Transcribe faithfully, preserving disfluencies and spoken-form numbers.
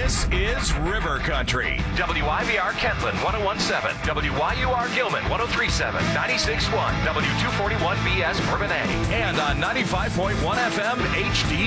This is River Country. W I V R Kentland one oh one point seven, W Y U R Gilman one oh three point seven, ninety-six point one, W two forty-one B S Bourbonnais. And on ninety-five point one F M H D